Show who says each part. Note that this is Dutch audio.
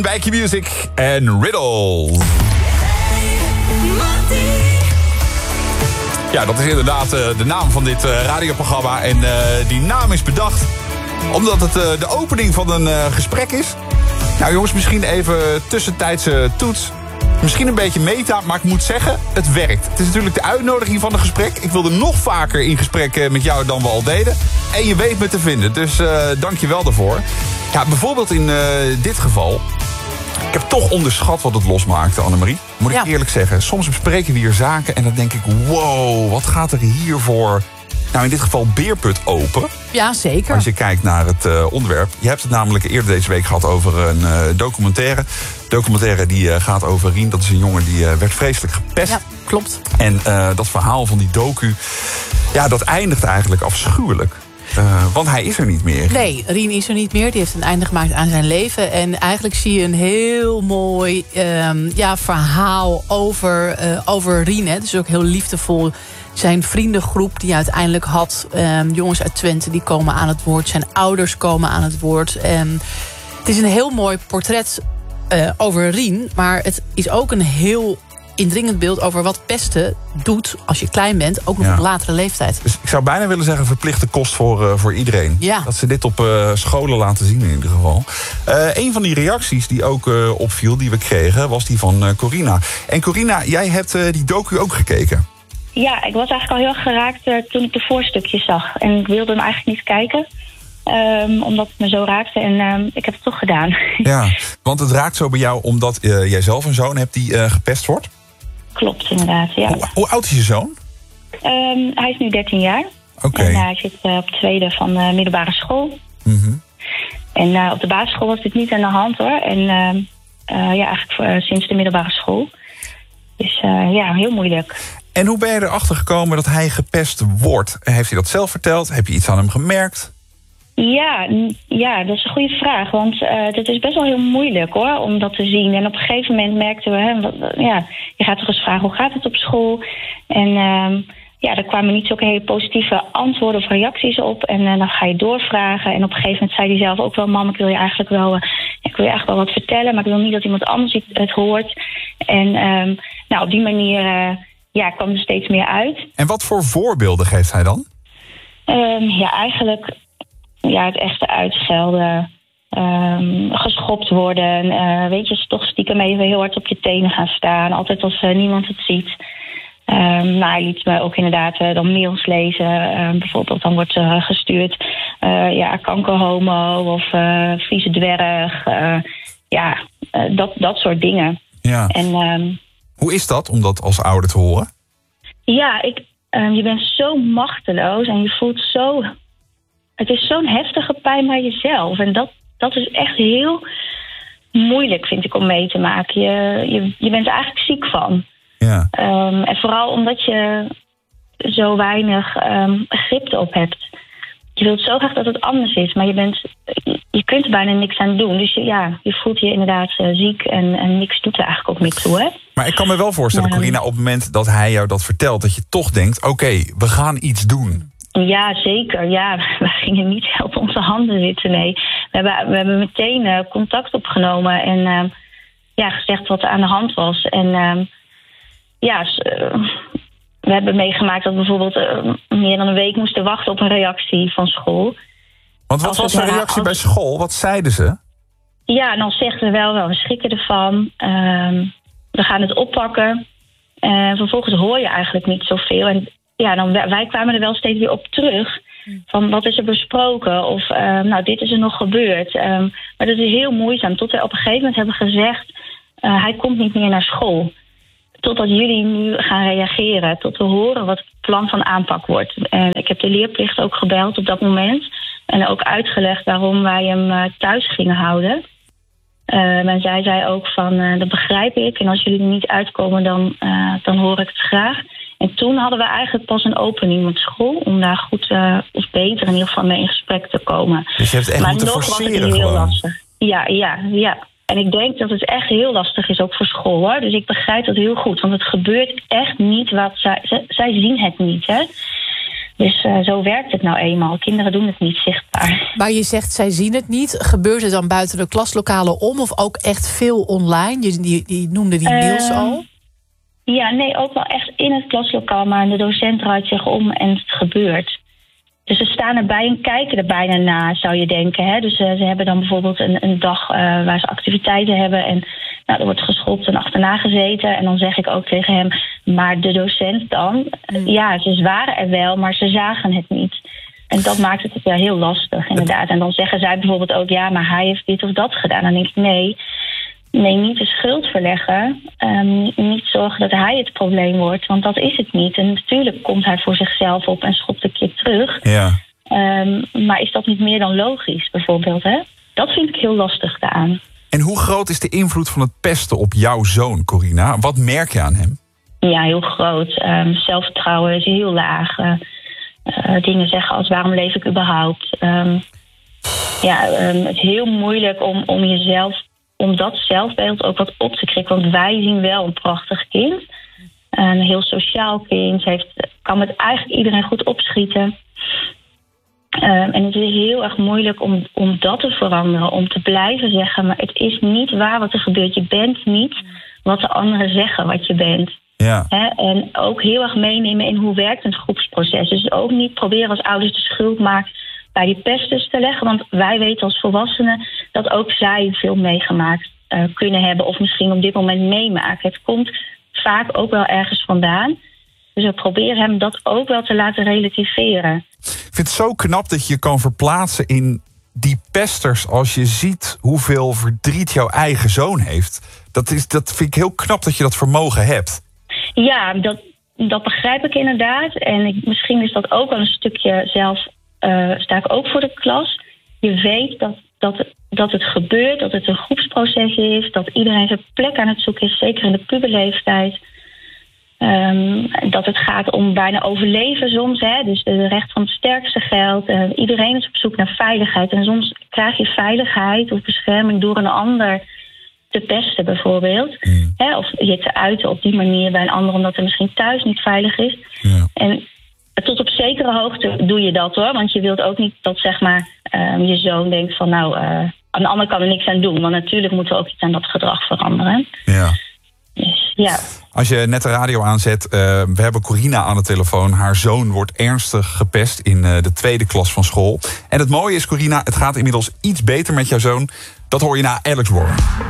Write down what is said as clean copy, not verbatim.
Speaker 1: Bij Q-Music en Riddle. Ja, dat is inderdaad de naam van dit radioprogramma. En die naam is bedacht omdat het de opening van een gesprek is. Nou jongens, misschien even tussentijdse toets. Misschien een beetje meta, maar ik moet zeggen, het werkt. Het is natuurlijk de uitnodiging van een gesprek. Ik wilde nog vaker in gesprek met jou dan we al deden. En je weet me te vinden, dus dank je wel daarvoor. Ja, bijvoorbeeld in dit geval. Ik heb toch onderschat wat het losmaakte, Annemarie. Moet ik eerlijk zeggen. Soms bespreken we hier zaken en dan denk ik, wow, wat gaat er hiervoor? Nou, in dit geval Beerput open.
Speaker 2: Ja, zeker.
Speaker 1: Als je kijkt naar het onderwerp. Je hebt het namelijk eerder deze week gehad over een documentaire. Documentaire die gaat over Rien. Dat is een jongen die werd vreselijk gepest.
Speaker 2: Ja, klopt.
Speaker 1: En dat verhaal van die docu, ja, dat eindigt eigenlijk afschuwelijk. Want hij is er niet meer.
Speaker 2: Nee, Rien is er niet meer. Die heeft een einde gemaakt aan zijn leven. En eigenlijk zie je een heel mooi verhaal over Rien. Hè. Dus ook heel liefdevol. Zijn vriendengroep die hij uiteindelijk had. Jongens uit Twente die komen aan het woord. Zijn ouders komen aan het woord. Het is een heel mooi portret over Rien. Maar het is ook een heel indringend beeld over wat pesten doet als je klein bent. Ook nog op latere leeftijd.
Speaker 1: Dus ik zou bijna willen zeggen verplichte kost voor iedereen.
Speaker 2: Ja.
Speaker 1: Dat ze dit op scholen laten zien in ieder geval. Een van die reacties die ook opviel, die we kregen, was die van Corina. En Corina, jij hebt die docu ook gekeken.
Speaker 3: Ja, ik was eigenlijk al heel erg geraakt toen ik de voorstukjes zag. En ik wilde hem eigenlijk niet kijken. Omdat het me zo raakte en ik heb het toch gedaan.
Speaker 1: Ja, want het raakt zo bij jou omdat jij zelf een zoon hebt die gepest wordt?
Speaker 3: Klopt, inderdaad, ja.
Speaker 1: Hoe oud is je zoon?
Speaker 3: Hij is nu 13 jaar.
Speaker 1: Oké.
Speaker 3: En hij zit op het tweede van de middelbare school.
Speaker 1: Mm-hmm.
Speaker 3: En op de basisschool was dit niet aan de hand hoor. En eigenlijk sinds de middelbare school. Dus heel moeilijk.
Speaker 1: En hoe ben je erachter gekomen dat hij gepest wordt? Heeft hij dat zelf verteld? Heb je iets aan hem gemerkt?
Speaker 3: Ja, dat is een goede vraag. Want het is best wel heel moeilijk hoor, om dat te zien. En op een gegeven moment merkten we, je gaat toch eens vragen hoe gaat het op school? En er kwamen niet zulke hele positieve antwoorden of reacties op. En dan ga je doorvragen. En op een gegeven moment zei hij zelf ook wel, mam, ik wil je eigenlijk wel wat vertellen, maar ik wil niet dat iemand anders het hoort. En op die manier kwam er steeds meer uit.
Speaker 1: En wat voor voorbeelden geeft hij dan?
Speaker 3: Eigenlijk het echte uitschelden, geschopt worden, toch stiekem even heel hard op je tenen gaan staan, altijd als niemand het ziet. Hij liet me ook inderdaad dan mails lezen, bijvoorbeeld dan wordt gestuurd, kankerhomo of vieze dwerg, dat soort dingen.
Speaker 1: Ja.
Speaker 3: En,
Speaker 1: hoe is dat om dat als ouder te horen?
Speaker 3: Ja, je bent zo machteloos en je voelt zo. Het is zo'n heftige pijn bij jezelf. En dat is echt heel moeilijk, vind ik, om mee te maken. Je bent er eigenlijk ziek van.
Speaker 1: Ja.
Speaker 3: En vooral omdat je zo weinig grip erop hebt. Je wilt zo graag dat het anders is, maar je kunt er bijna niks aan doen. Dus je voelt je inderdaad ziek en niks doet er eigenlijk ook meer toe. Hè?
Speaker 1: Maar ik kan me wel voorstellen, Corina, op het moment dat hij jou dat vertelt, dat je toch denkt, oké, we gaan iets doen.
Speaker 3: Ja, zeker. Ja, we gingen niet op onze handen zitten, nee. We hebben meteen contact opgenomen en gezegd wat er aan de hand was. En we hebben meegemaakt dat we bijvoorbeeld meer dan een week moesten wachten op een reactie van school.
Speaker 1: Want wat was de reactie bij school? Wat zeiden ze?
Speaker 3: Ja, dan zeggen ze wel, we schrikken ervan. We gaan het oppakken. Vervolgens hoor je eigenlijk niet zoveel. En wij kwamen er wel steeds weer op terug. Van wat is er besproken? Of dit is er nog gebeurd. Maar dat is heel moeizaam. Tot we op een gegeven moment hebben gezegd, hij komt niet meer naar school. Totdat jullie nu gaan reageren. Tot we horen wat het plan van aanpak wordt. En ik heb de leerplicht ook gebeld op dat moment. En ook uitgelegd waarom wij hem thuis gingen houden. En zij zei ook van, dat begrijp ik. En als jullie er niet uitkomen, dan hoor ik het graag. En toen hadden we eigenlijk pas een opening met school. Om daar goed of beter in ieder geval mee in gesprek te komen.
Speaker 1: Dus je hebt het echt moeten forceren gewoon.
Speaker 3: Heel lastig. Ja. En ik denk dat het echt heel lastig is, ook voor school hoor. Dus ik begrijp dat heel goed. Want het gebeurt echt niet wat zij zien het niet, hè. Dus zo werkt het nou eenmaal. Kinderen doen het niet zichtbaar.
Speaker 2: Maar je zegt, zij zien het niet. Gebeurt het dan buiten de klaslokalen om? Of ook echt veel online? Je noemde die mails al.
Speaker 3: Ja, nee, ook wel echt in het klaslokaal. Maar de docent draait zich om en het gebeurt. Dus ze staan erbij en kijken er bijna na, zou je denken. Hè? Dus ze hebben dan bijvoorbeeld een dag waar ze activiteiten hebben. En er wordt geschopt en achterna gezeten. En dan zeg ik ook tegen hem, maar de docent dan? Ja, ze waren er wel, maar ze zagen het niet. En dat maakt het heel lastig, inderdaad. En dan zeggen zij bijvoorbeeld ook, ja, maar hij heeft dit of dat gedaan. Dan denk ik, nee, niet de schuld verleggen. Niet zorgen dat hij het probleem wordt, want dat is het niet. En natuurlijk komt hij voor zichzelf op en schopt een keer terug.
Speaker 1: Ja.
Speaker 3: Maar is dat niet meer dan logisch, bijvoorbeeld? Hè? Dat vind ik heel lastig daaraan.
Speaker 1: En hoe groot is de invloed van het pesten op jouw zoon, Corina? Wat merk je aan hem?
Speaker 3: Ja, heel groot. Zelfvertrouwen is heel laag. Dingen zeggen als waarom leef ik überhaupt? Het is heel moeilijk om dat zelfbeeld ook wat op te krikken. Want wij zien wel een prachtig kind. Een heel sociaal kind. Kan met eigenlijk iedereen goed opschieten. En het is heel erg moeilijk om dat te veranderen. Om te blijven zeggen, maar het is niet waar wat er gebeurt. Je bent niet wat de anderen zeggen wat je bent.
Speaker 1: Ja.
Speaker 3: En ook heel erg meenemen in hoe werkt een groepsproces. Dus ook niet proberen als ouders de schuld maar bij die pesters te leggen. Want wij weten als volwassenen dat ook zij veel meegemaakt kunnen hebben. Of misschien op dit moment meemaken. Het komt vaak ook wel ergens vandaan. Dus we proberen hem dat ook wel te laten relativeren.
Speaker 1: Ik vind het zo knap dat je kan verplaatsen in die pesters als je ziet hoeveel verdriet jouw eigen zoon heeft. Dat vind ik heel knap dat je dat vermogen hebt. Ja,
Speaker 3: dat begrijp ik inderdaad. En misschien is dat ook wel een stukje zelf. Sta ik ook voor de klas. Je weet dat het gebeurt, dat het een groepsproces is, dat iedereen zijn plek aan het zoeken is, zeker in de puberleeftijd. Dat het gaat om bijna overleven soms. Hè? Dus de recht van het sterkste geldt. Iedereen is op zoek naar veiligheid. En soms krijg je veiligheid of bescherming door een ander te pesten bijvoorbeeld. Hè? Of je te uiten op die manier bij een ander omdat er misschien thuis niet veilig is.
Speaker 1: Ja.
Speaker 3: En tot op zekere hoogte doe je dat hoor. Want je wilt ook niet dat zeg maar je zoon denkt van aan de ander kan er niks aan doen. Want natuurlijk moeten we ook iets aan dat gedrag veranderen.
Speaker 1: Ja.
Speaker 3: Dus, ja.
Speaker 1: Als je net de radio aanzet, we hebben Corina aan de telefoon. Haar zoon wordt ernstig gepest in de 2e klas van school. En het mooie is, Corina, het gaat inmiddels iets beter met jouw zoon. Dat hoor je na Alex Warren.